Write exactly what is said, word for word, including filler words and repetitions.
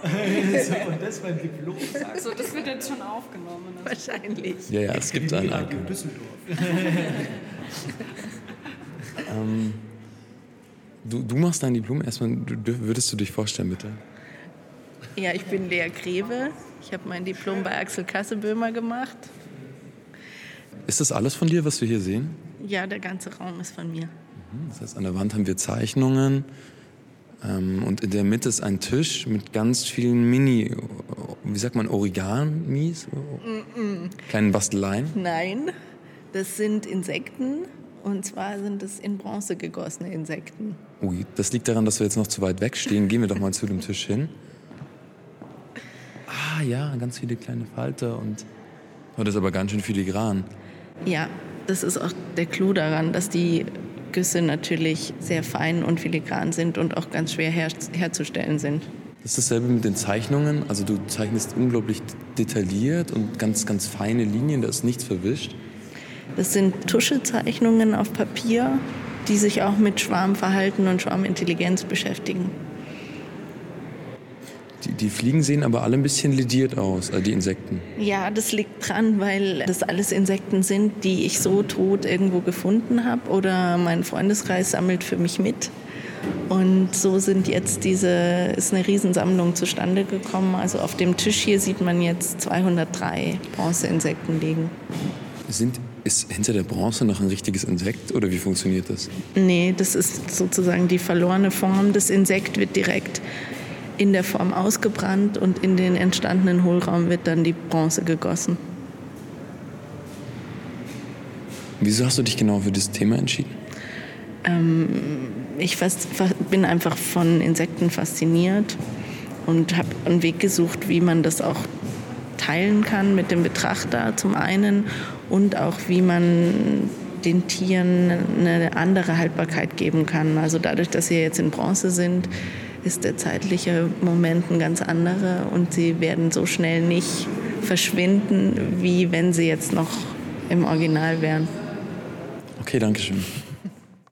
so, und das beim Diplom sagt. So, das wird jetzt schon aufgenommen. Also. Wahrscheinlich. Ja, ja, es gibt einen in Düsseldorf. ähm, du, du machst dein Diplom. Erstmal, du, würdest du dich vorstellen, bitte? Ja, ich bin Lea Greve. Ich habe mein Diplom bei Axel Kasseböhmer gemacht. Ist das alles von dir, was wir hier sehen? Ja, der ganze Raum ist von mir. Das heißt, an der Wand haben wir Zeichnungen ähm, und in der Mitte ist ein Tisch mit ganz vielen Mini, wie sagt man, Origamis? Mm-mm. Kleinen Basteleien? Nein, das sind Insekten und zwar sind es in Bronze gegossene Insekten. Ui, das liegt daran, dass wir jetzt noch zu weit weg stehen. Gehen wir doch mal zu dem Tisch hin. Ah ja, ganz viele kleine Falter und oh, das ist aber ganz schön filigran. Ja, das ist auch der Clou daran, dass die Güsse natürlich sehr fein und filigran sind und auch ganz schwer her- herzustellen sind. Das ist dasselbe mit den Zeichnungen. Also du zeichnest unglaublich detailliert und ganz, ganz feine Linien, da ist nichts verwischt. Das sind Tuschezeichnungen auf Papier, die sich auch mit Schwarmverhalten und Schwarmintelligenz beschäftigen. Die, die Fliegen sehen aber alle ein bisschen lediert aus, also die Insekten. Ja, das liegt dran, weil das alles Insekten sind, die ich so tot irgendwo gefunden habe oder mein Freundeskreis sammelt für mich mit. Und so sind jetzt diese, ist eine Riesensammlung zustande gekommen. Also auf dem Tisch hier sieht man jetzt zweihundertdrei Bronzeinsekten liegen. Sind, ist hinter der Bronze noch ein richtiges Insekt oder wie funktioniert das? Nee, das ist sozusagen die verlorene Form. Das Insekt wird direkt in der Form ausgebrannt und in den entstandenen Hohlraum wird dann die Bronze gegossen. Wieso hast du dich genau für das Thema entschieden? Ähm, ich fast, bin einfach von Insekten fasziniert und habe einen Weg gesucht, wie man das auch teilen kann mit dem Betrachter zum einen und auch wie man den Tieren eine andere Haltbarkeit geben kann. Also dadurch, dass sie jetzt in Bronze sind, ist der zeitliche Moment ein ganz anderer und sie werden so schnell nicht verschwinden, wie wenn sie jetzt noch im Original wären. Okay, danke schön.